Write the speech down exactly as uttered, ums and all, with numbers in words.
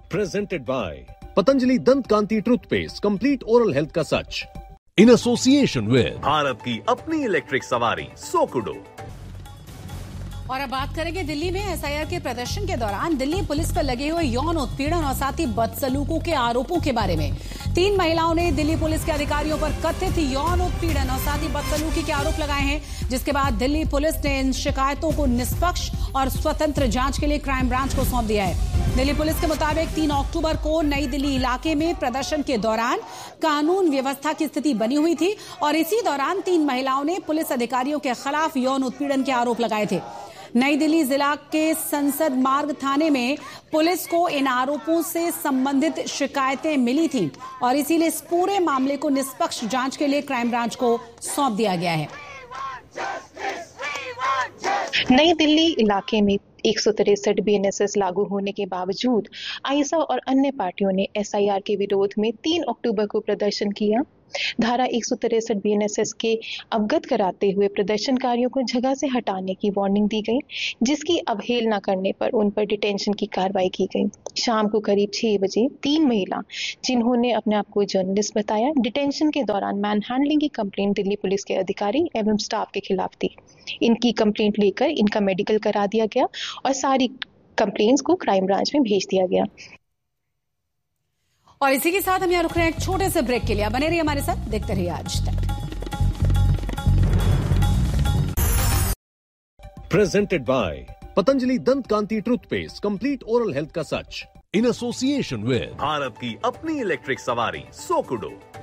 Presented by Patanjali Dant Kanti Toothpaste, complete oral health का सच. In association with Bharat की अपनी electric सवारी सोकुडो. और अब बात करेंगे दिल्ली में एसआईआर के प्रदर्शन के दौरान दिल्ली पुलिस पर लगे हुए यौन उत्पीड़न और साथ ही बदसलूकों के आरोपों के बारे में. तीन महिलाओं ने दिल्ली पुलिस के अधिकारियों पर कथित यौन उत्पीड़न और साथ ही बदसलूकी के आरोप लगाए हैं, जिसके बाद दिल्ली पुलिस ने इन शिकायतों को निष्पक्ष और स्वतंत्र जांच के लिए क्राइम ब्रांच को सौंप दिया है. दिल्ली पुलिस के मुताबिक तीन अक्टूबर को नई दिल्ली इलाके में प्रदर्शन के दौरान कानून व्यवस्था की स्थिति बनी हुई थी और इसी दौरान तीन महिलाओं ने पुलिस अधिकारियों के खिलाफ यौन उत्पीड़न के आरोप लगाए थे. नई दिल्ली जिला के संसद मार्ग थाने में पुलिस को इन आरोपों से संबंधित शिकायतें मिली थीं और इसीलिए इस पूरे मामले को निष्पक्ष जांच के लिए क्राइम ब्रांच को सौंप दिया गया है. नई दिल्ली इलाके में एक सौ तिरसठ बीएनएसएस लागू होने के बावजूद आईएसआ और अन्य पार्टियों ने एसआईआर के विरोध में तीन अक्टूबर को प्रदर्शन किया. धारा एक सौ तिरसठ बीएनएसएस के अवगत कराते हुए प्रदर्शनकारियों को जगह से हटाने की वार्निंग दी गई, जिसकी अवहेलना करने पर उन पर डिटेंशन की कार्रवाई की गई. शाम को करीब छह बजे तीन महिला जिन्होंने अपने आप को जर्नलिस्ट बताया, डिटेंशन के दौरान मैन हैंडलिंग की कंप्लेंट दिल्ली पुलिस के अधिकारी एवं स्टाफ के खिलाफ थी. इनकी कंप्लेंट लेकर इनका मेडिकल करा दिया गया और सारी कंप्लेंट्स को क्राइम ब्रांच में भेज दिया गया. और इसी के साथ हम यहाँ रुक रहे हैं एक छोटे से ब्रेक के लिए. बने रहिए हमारे साथ, देखते रहिए आज तक. Presented by Patanjali Dant Kanti Toothpaste, complete oral health का सच. In association with भारत की अपनी इलेक्ट्रिक सवारी सोकुडो.